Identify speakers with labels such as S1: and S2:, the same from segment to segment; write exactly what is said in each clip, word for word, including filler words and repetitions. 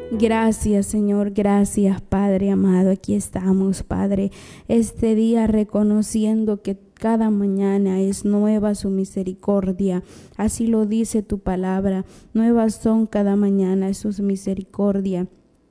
S1: Gracias, Señor, gracias, Padre amado. Aquí estamos, Padre, este día reconociendo que cada mañana es nueva su misericordia. Así lo dice tu palabra. Nuevas son cada mañana sus misericordias.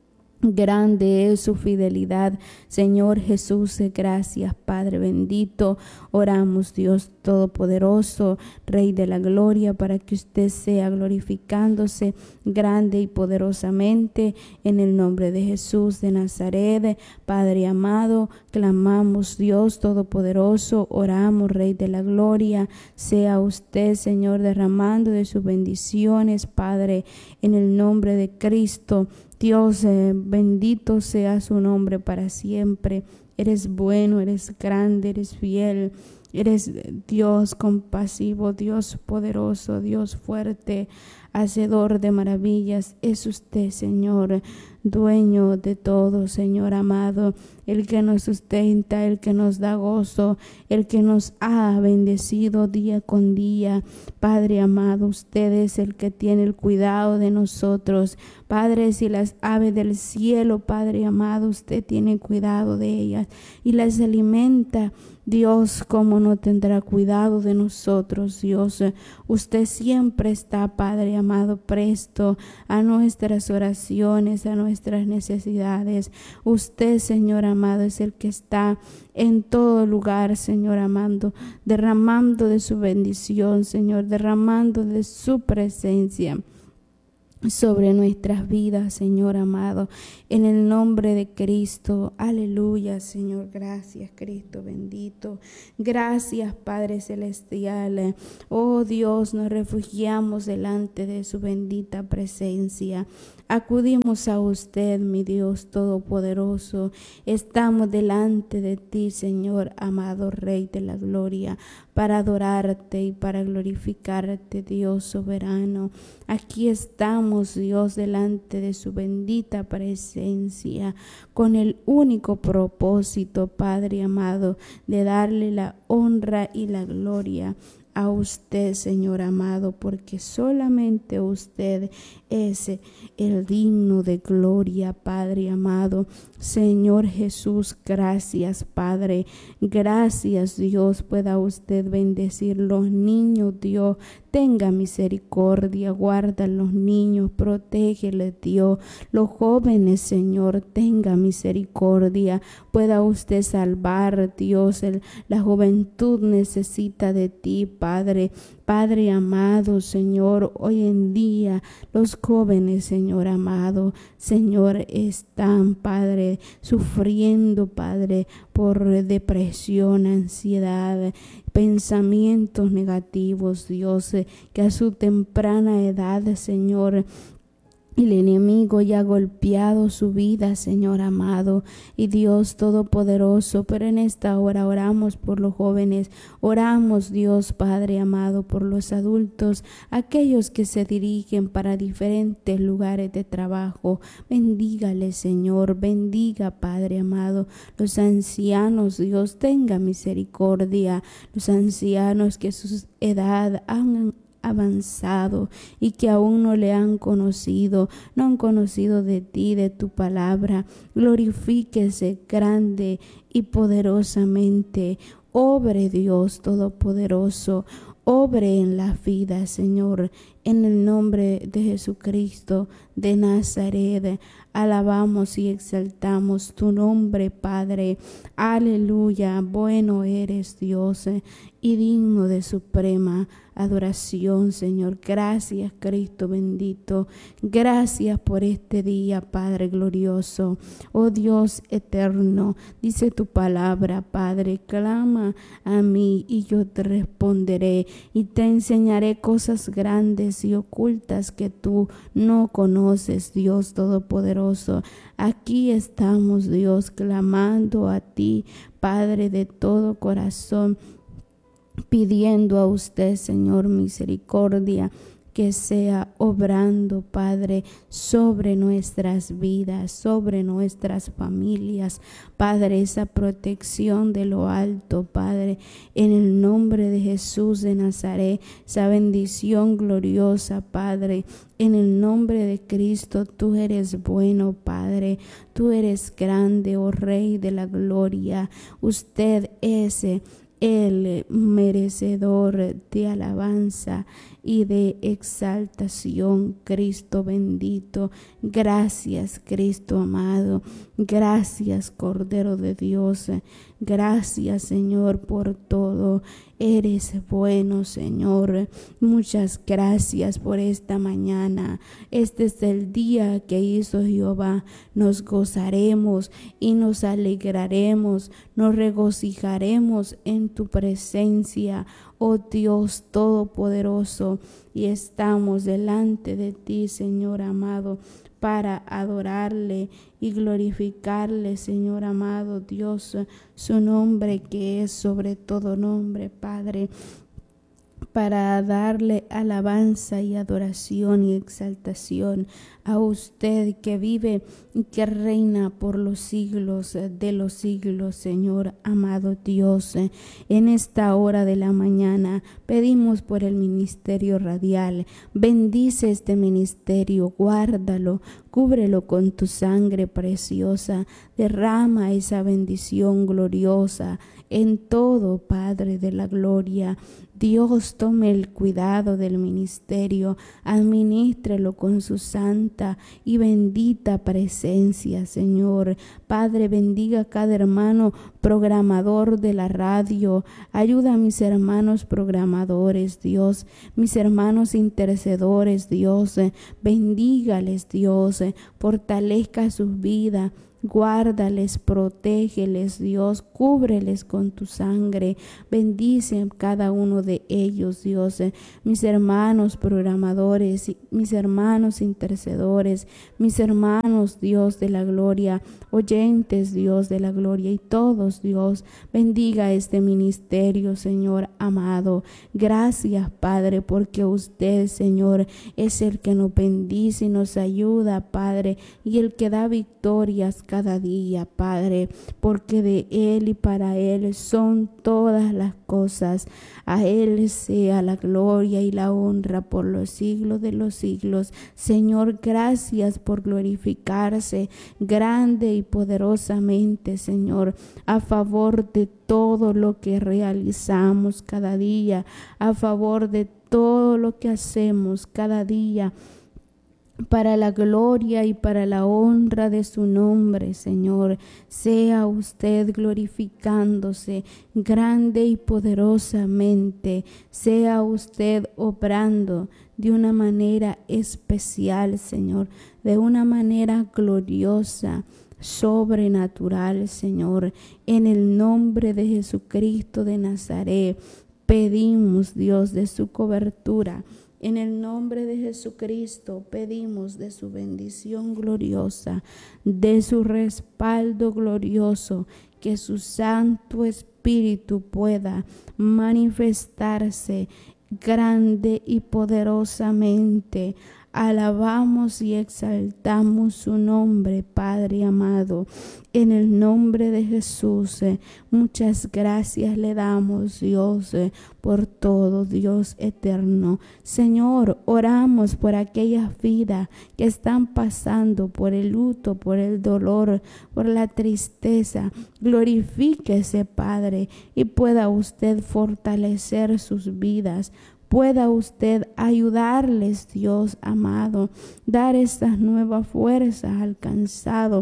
S1: Grande es su fidelidad, Señor Jesús. Gracias, Padre bendito. Oramos, Dios Todopoderoso, Rey de la Gloria, para que usted sea glorificándose grande y poderosamente en el nombre de Jesús de Nazaret. Padre amado, clamamos, Dios Todopoderoso, oramos, Rey de la Gloria, sea usted, Señor, derramando de sus bendiciones, Padre, en el nombre de Cristo. Dios, eh, bendito sea su nombre para siempre. Eres bueno, eres grande, eres fiel, eres Dios compasivo, Dios poderoso, Dios fuerte, hacedor de maravillas. Es usted, Señor, dueño de todo, Señor amado, el que nos sustenta, el que nos da gozo, el que nos ha bendecido día con día. Padre amado, usted es el que tiene el cuidado de nosotros. Padre, si las aves del cielo, Padre amado, usted tiene cuidado de ellas y las alimenta. Dios, ¿cómo no tendrá cuidado de nosotros? Dios, usted siempre está, Padre amado, presto a nuestras oraciones, a nuestras necesidades. Usted, Señor amado, es el que está en todo lugar, Señor amado, derramando de su bendición, Señor, derramando de su presencia sobre nuestras vidas, Señor amado, en el nombre de Cristo. Aleluya, Señor. Gracias, Cristo bendito. Gracias, Padre celestial. Oh Dios, nos refugiamos delante de su bendita presencia. Acudimos a usted, mi Dios todopoderoso. Estamos delante de ti, Señor amado, Rey de la Gloria, para adorarte y para glorificarte, Dios soberano. Aquí estamos, Dios, delante de su bendita presencia, con el único propósito, Padre amado, de darle la honra y la gloria a usted, Señor amado, porque solamente usted es el digno de gloria, Padre amado. Señor Jesús, gracias, Padre. Gracias, Dios. Pueda usted bendecir los niños, Dios. Tenga misericordia, guarda a los niños, protégeles, Dios. Los jóvenes, Señor, tenga misericordia. Pueda usted salvar, Dios. El, la juventud necesita de ti, Padre. Padre amado, Señor, hoy en día los jóvenes, Señor amado, Señor, están, Padre, sufriendo, Padre, por depresión, ansiedad, pensamientos negativos, Dios, que a su temprana edad, Señor, el enemigo ya ha golpeado su vida, Señor amado, y Dios todopoderoso. Pero en esta hora oramos por los jóvenes, oramos, Dios Padre amado, por los adultos, aquellos que se dirigen para diferentes lugares de trabajo. Bendígale, Señor, bendiga, Padre amado, los ancianos, Dios, tenga misericordia, los ancianos que su edad han avanzado y que aún no le han conocido, no han conocido de ti, de tu palabra. Glorifíquese grande y poderosamente. Obre, Dios todopoderoso, obre en la vida, Señor, en el nombre de Jesucristo de Nazaret. Alabamos y exaltamos tu nombre, Padre. Aleluya. Bueno eres, Dios, y digno de suprema adoración, Señor. Gracias, Cristo bendito. Gracias por este día, Padre glorioso. Oh Dios eterno, dice tu palabra, Padre, clama a mí y yo te responderé y te enseñaré cosas grandes y ocultas que tú no conoces, Dios todopoderoso. Aquí estamos, Dios, clamando a ti, Padre, de todo corazón, pidiendo a usted, Señor, misericordia, que sea obrando, Padre, sobre nuestras vidas, sobre nuestras familias, Padre, esa protección de lo alto, Padre, en el nombre de Jesús de Nazaret, esa bendición gloriosa, Padre, en el nombre de Cristo. Tú eres bueno, Padre, tú eres grande, oh Rey de la gloria. Usted es el merecedor de alabanza y de exaltación, Cristo bendito. Gracias, Cristo amado. Gracias, Cordero de Dios. Gracias, Señor, por todo. Eres bueno, Señor. Muchas gracias por esta mañana. Este es el día que hizo Jehová. Nos gozaremos y nos alegraremos, nos regocijaremos en tu presencia, oh Dios Todopoderoso, y estamos delante de ti, Señor amado, para adorarle y glorificarle, Señor amado Dios, su nombre que es sobre todo nombre, Padre, para darle alabanza y adoración y exaltación a usted que vive y que reina por los siglos de los siglos, Señor amado Dios. En esta hora de la mañana pedimos por el ministerio radial. Bendice este ministerio, guárdalo, cúbrelo con tu sangre preciosa, derrama esa bendición gloriosa en todo, Padre de la gloria. Dios, tome el cuidado del ministerio, administrelo con su santa y bendita presencia, Señor. Padre, bendiga a cada hermano programador de la radio. Ayuda a mis hermanos programadores, Dios, mis hermanos intercedores, Dios. Bendígales, Dios, fortalezca sus vidas. Guárdales, protégeles, Dios, cúbreles con tu sangre. Bendice a cada uno de ellos, Dios. Mis hermanos programadores, mis hermanos intercedores, mis hermanos, Dios de la gloria, oyentes, Dios de la gloria, y todos, Dios, bendiga este ministerio, Señor amado. Gracias, Padre, porque usted, Señor, es el que nos bendice y nos ayuda, Padre, y el que da victorias cada día, Padre, porque de Él y para Él son todas las cosas. A Él sea la gloria y la honra por los siglos de los siglos. Señor, gracias por glorificarse grande y poderosamente, Señor, a favor de todo lo que realizamos cada día, a favor de todo lo que hacemos cada día, para la gloria y para la honra de su nombre, Señor. Sea usted glorificándose grande y poderosamente. Sea usted obrando de una manera especial, Señor, de una manera gloriosa, sobrenatural, Señor. En el nombre de Jesucristo de Nazaret, pedimos, Dios, de su cobertura. En el nombre de Jesucristo pedimos de su bendición gloriosa, de su respaldo glorioso, que su Santo Espíritu pueda manifestarse grande y poderosamente. Alabamos y exaltamos su nombre, Padre amado, en el nombre de Jesús. Eh, muchas gracias le damos, Dios, eh, por todo, Dios eterno. Señor, oramos por aquellas vidas que están pasando por el luto, por el dolor, por la tristeza. Glorifíquese, Padre, y pueda usted fortalecer sus vidas. Pueda usted ayudarles, Dios amado, dar estas nuevas fuerzas al cansado,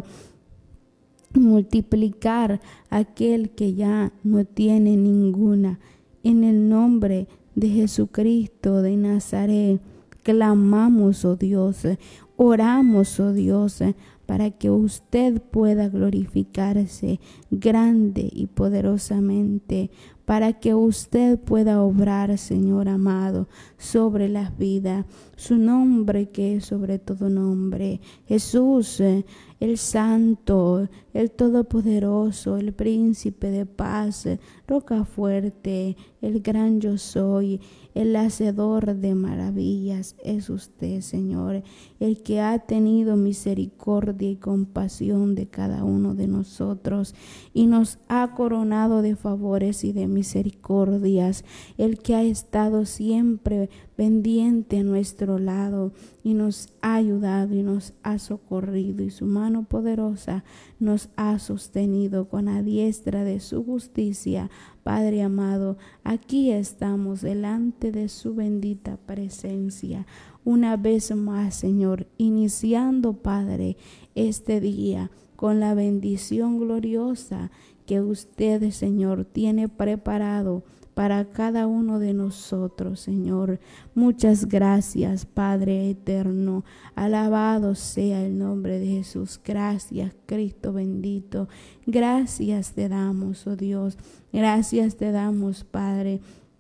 S1: multiplicar aquel que ya no tiene ninguna. En el nombre de Jesucristo de Nazaret, clamamos, oh Dios, oramos, oh Dios, para que usted pueda glorificarse grande y poderosamente, para que usted pueda obrar, Señor amado, sobre las vidas, su nombre que es sobre todo nombre. Jesús, el Santo, el Todopoderoso, el Príncipe de paz, Roca fuerte, el gran yo soy, el hacedor de maravillas es usted, Señor, el que ha tenido misericordia y compasión de cada uno de nosotros y nos ha coronado de favores y de misericordias, el que ha estado siempre pendiente a nuestro lado y nos ha ayudado y nos ha socorrido, y su mano poderosa nos ha sostenido con la diestra de su justicia. Padre amado, aquí estamos delante de su bendita presencia una vez más, Señor, iniciando, Padre, este día con la bendición gloriosa que usted, Señor, tiene preparado para cada uno de nosotros, Señor. Muchas gracias, Padre eterno. Alabado sea el nombre de Jesús. Gracias, Cristo bendito. Gracias te damos, oh Dios. Gracias te damos, Padre.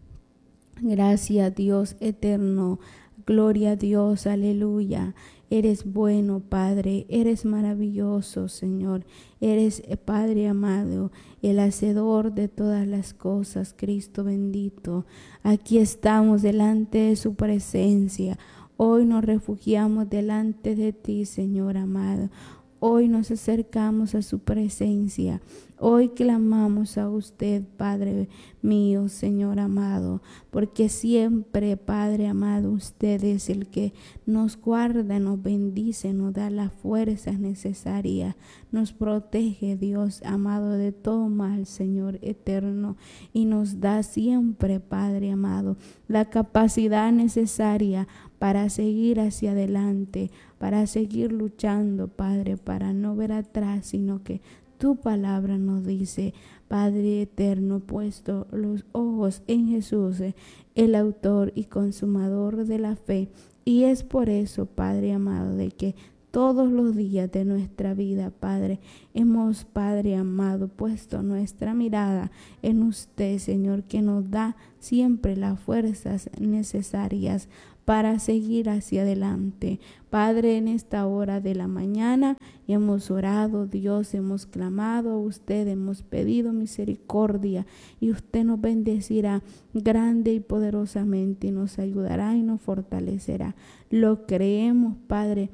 S1: Gracias, Dios eterno. Gloria a Dios, aleluya. Eres bueno, Padre, eres maravilloso, Señor. Eres, Padre amado, el hacedor de todas las cosas, Cristo bendito. Aquí estamos delante de su presencia. Hoy nos refugiamos delante de ti, Señor amado. Hoy nos acercamos a su presencia. Hoy clamamos a usted, Padre mío, Señor amado, porque siempre, Padre amado, usted es el que nos guarda, nos bendice, nos da las fuerzas necesarias, nos protege, Dios amado, de todo mal, Señor eterno, y nos da siempre, Padre amado, la capacidad necesaria para seguir hacia adelante, para seguir luchando, Padre, para no ver atrás, sino que tu palabra nos dice, Padre eterno, puesto los ojos en Jesús, el autor y consumador de la fe. Y es por eso, Padre amado, de que todos los días de nuestra vida, Padre, hemos, Padre amado, puesto nuestra mirada en usted, Señor, que nos da siempre las fuerzas necesarias para seguir hacia adelante. Padre, en esta hora de la mañana hemos orado, Dios, hemos clamado a usted, hemos pedido misericordia y usted nos bendecirá grande y poderosamente y nos ayudará y nos fortalecerá. Lo creemos, Padre,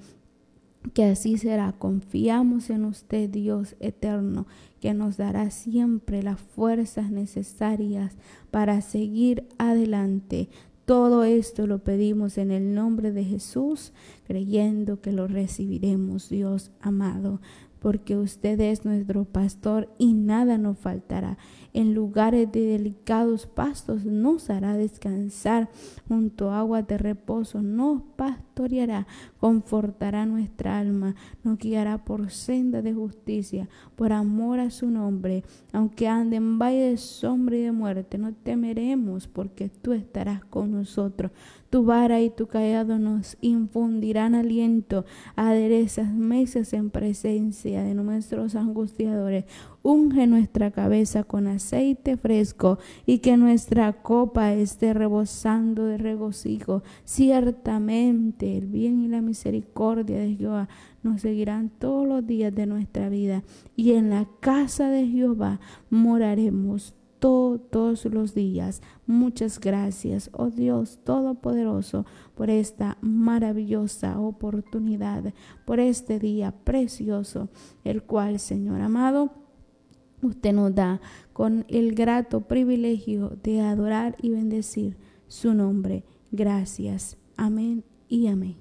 S1: que así será. Confiamos en usted, Dios eterno, que nos dará siempre las fuerzas necesarias para seguir adelante. Todo esto lo pedimos en el nombre de Jesús, creyendo que lo recibiremos, Dios amado, porque usted es nuestro pastor y nada nos faltará. En lugares de delicados pastos nos hará descansar, junto a aguas de reposo nos pastoreará, confortará nuestra alma, nos guiará por senda de justicia, por amor a su nombre. Aunque ande en valle de sombra y de muerte, no temeremos, porque tú estarás con nosotros. Tu vara y tu callado nos infundirán aliento. Aderezas mesas en presencia de nuestros angustiadores. Unge nuestra cabeza con aceite fresco y que nuestra copa esté rebosando de regocijo. Ciertamente el bien y la misericordia de Jehová nos seguirán todos los días de nuestra vida, y en la casa de Jehová moraremos todos los días. Muchas gracias, oh Dios Todopoderoso, por esta maravillosa oportunidad, por este día precioso, el cual, Señor amado, usted nos da con el grato privilegio de adorar y bendecir su nombre. Gracias. Amén y amén.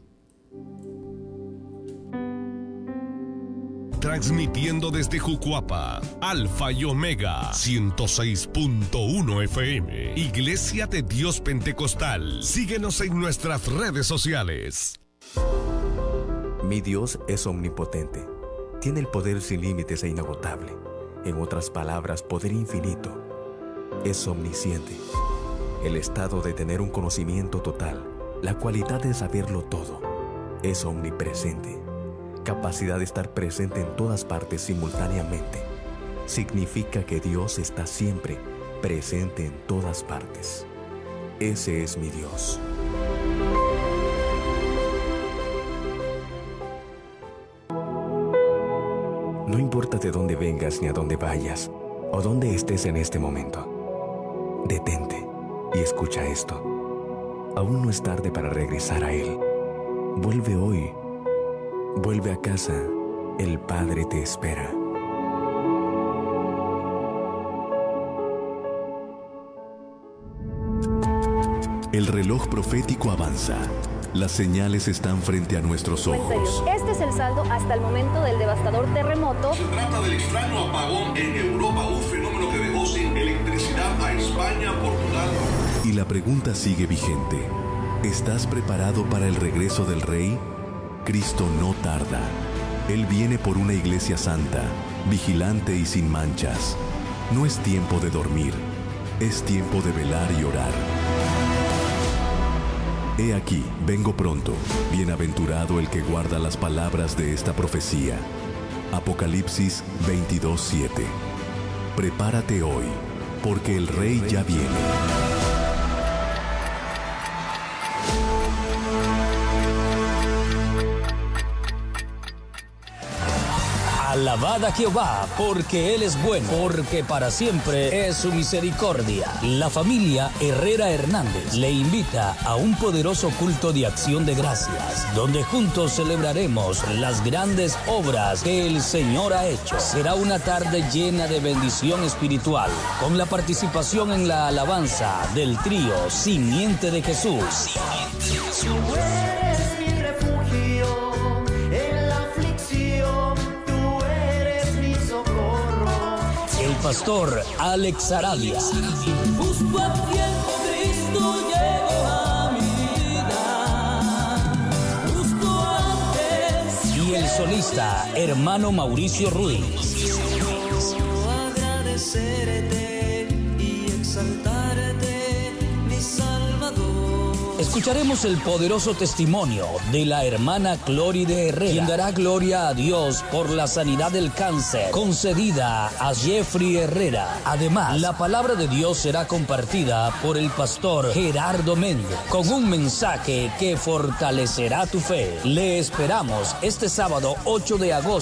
S2: Transmitiendo desde Jucuapa, Alfa y Omega, ciento seis punto uno F M, Iglesia de Dios Pentecostal. Síguenos en nuestras redes sociales.
S3: Mi Dios es omnipotente, tiene el poder sin límites e inagotable. En otras palabras, poder infinito. Es omnisciente, el estado de tener un conocimiento total, la cualidad de saberlo todo. Es omnipresente, capacidad de estar presente en todas partes simultáneamente. Significa que Dios está siempre presente en todas partes. Ese es mi Dios. No importa de dónde vengas ni a dónde vayas, o dónde estés en este momento. Detente y escucha esto. Aún no es tarde para regresar a Él. Vuelve hoy. Vuelve a casa. El Padre te espera.
S4: El reloj profético avanza. Las señales están frente a nuestros ojos.
S5: Este es el saldo hasta el momento del devastador terremoto.
S6: Se trata del extraño apagón en Europa, un fenómeno que dejó sin electricidad a España, Portugal.
S4: Y la pregunta sigue vigente. ¿Estás preparado para el regreso del Rey? Cristo no tarda. Él viene por una iglesia santa, vigilante y sin manchas. No es tiempo de dormir, es tiempo de velar y orar. He aquí, vengo pronto, bienaventurado el que guarda las palabras de esta profecía. Apocalipsis veintidós siete. Prepárate hoy, porque el Rey ya viene.
S7: Alabad a Jehová, porque Él es bueno, porque para siempre es su misericordia. La familia Herrera Hernández le invita a un poderoso culto de acción de gracias, donde juntos celebraremos las grandes obras que el Señor ha hecho. Será una tarde llena de bendición espiritual, con la participación en la alabanza del trío Simiente de Jesús. Simiente de Jesús. El pastor Alex Sarabia.
S8: Justo a tiempo Cristo llegó a mi vida. Justo antes.
S7: Y el solista hermano Mauricio Ruiz.
S8: Agradecerte y exaltarte, mi Salvador.
S7: Escucharemos el poderoso testimonio de la hermana Clóride Herrera, quien dará gloria a Dios por la sanidad del cáncer concedida a Jeffrey Herrera. Además, la palabra de Dios será compartida por el pastor Gerardo Méndez, con un mensaje que fortalecerá tu fe. Le esperamos este sábado ocho de agosto.